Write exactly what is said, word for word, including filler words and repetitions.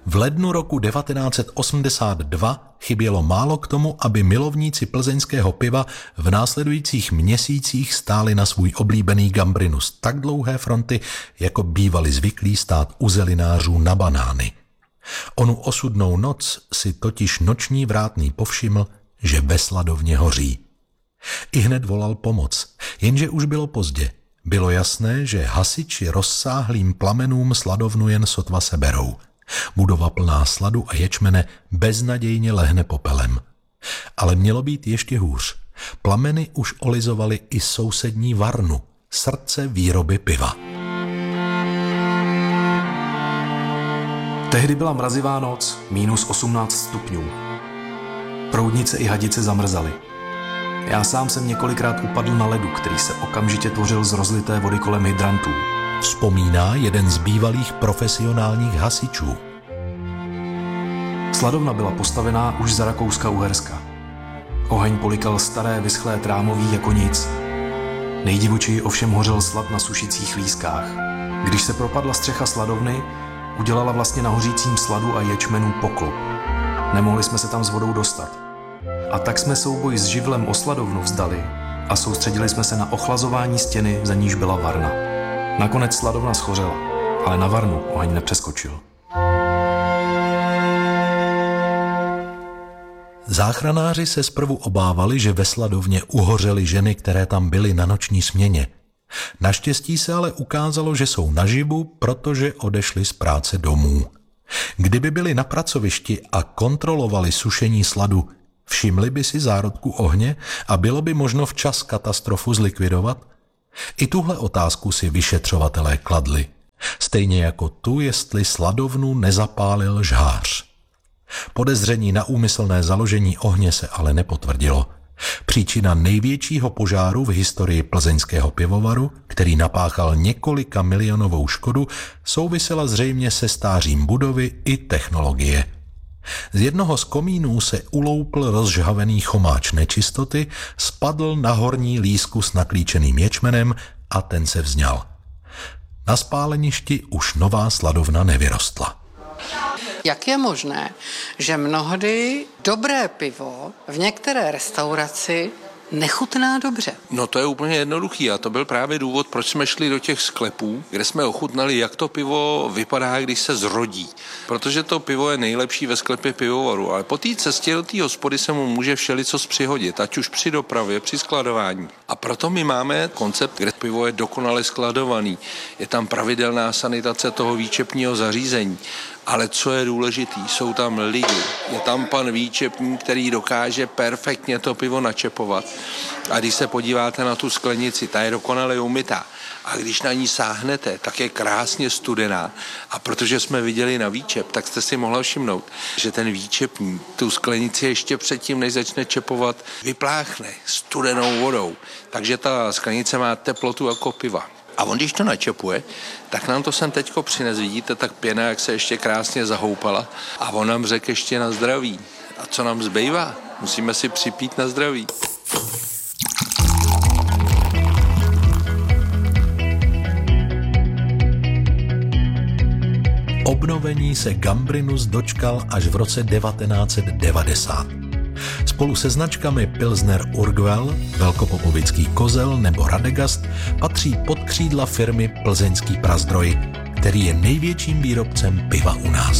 V lednu roku devatenáct set osmdesát dva chybělo málo k tomu, aby milovníci plzeňského piva v následujících měsících stáli na svůj oblíbený Gambrinus tak dlouhé fronty, jako bývali zvyklí stát u zelinářů na banány. Onu osudnou noc si totiž noční vrátný povšiml, že ve sladovně hoří. Ihned volal pomoc, jenže už bylo pozdě. Bylo jasné, že hasiči rozsáhlým plamenům sladovnu jen sotva seberou. Budova plná sladu a ječmene beznadějně lehne popelem. Ale mělo být ještě hůř. Plameny už olizovaly i sousední Varnu, srdce výroby piva. Tehdy byla mrazivá noc, mínus osmnáct stupňů. Proudnice i hadice zamrzaly. Já sám jsem několikrát upadl na ledu, který se okamžitě tvořil z rozlité vody kolem hydrantů. Vzpomíná jeden z bývalých profesionálních hasičů. Sladovna byla postavená už za Rakouska-Uherska. Oheň polikal staré vyschlé trámoví jako nic. Nejdivočeji ovšem hořel slad na sušicích lískách. Když se propadla střecha sladovny, udělala vlastně na hořícím sladu a ječmenu poklop. Nemohli jsme se tam s vodou dostat. A tak jsme souboj s živlem o sladovnu vzdali a soustředili jsme se na ochlazování stěny, za níž byla Varna. Nakonec sladovna schořela, ale na Varnu oheň nepřeskočil. Záchranáři se zprvu obávali, že ve sladovně uhořely ženy, které tam byly na noční směně. Naštěstí se ale ukázalo, že jsou naživu, protože odešli z práce domů. Kdyby byli na pracovišti a kontrolovali sušení sladu, všimli by si zárodku ohně a bylo by možno včas katastrofu zlikvidovat? I tuhle otázku si vyšetřovatelé kladli. Stejně jako tu, jestli sladovnu nezapálil žhář. Podezření na úmyslné založení ohně se ale nepotvrdilo. Příčina největšího požáru v historii plzeňského pivovaru, který napáchal několika milionovou škodu, souvisela zřejmě se stářím budovy i technologie. Z jednoho z komínů se uloupl rozžhavený chomáč nečistoty, spadl na horní lísku s naklíčeným ječmenem a ten se vzňal. Na spáleništi už nová sladovna nevyrostla. Jak je možné, že mnohdy dobré pivo v některé restauraci nechutná dobře? No to je úplně jednoduchý a to byl právě důvod, proč jsme šli do těch sklepů, kde jsme ochutnali, jak to pivo vypadá, když se zrodí. Protože to pivo je nejlepší ve sklepě pivovaru, ale po té cestě do té hospody se mu může všelicos přihodit, ať už při dopravě, při skladování. A proto my máme koncept, kde pivo je dokonale skladovaný. Je tam pravidelná sanitace toho výčepního zařízení. Ale co je důležitý, jsou tam lidi. Je tam pan výčepník, který dokáže perfektně to pivo načepovat. A když se podíváte na tu sklenici, ta je dokonale umytá. A když na ní sáhnete, tak je krásně studená. A protože jsme viděli na výčep, tak jste si mohla všimnout, že ten výčepník tu sklenici ještě předtím, než začne čepovat, vypláchne studenou vodou. Takže ta sklenice má teplotu jako piva. A on, když to načepuje, tak nám to sem teďko přines, vidíte, tak pěna, jak se ještě krásně zahoupala. A on nám řekl ještě na zdraví. A co nám zbývá? Musíme si připít na zdraví. Obnovení se Gambrinus dočkal až v roce devatenáct set devadesát. Spolu se značkami Pilsner Urquell, Velkopopovický Kozel nebo Radegast patří pod křídla firmy Plzeňský Prazdroj, který je největším výrobcem piva u nás.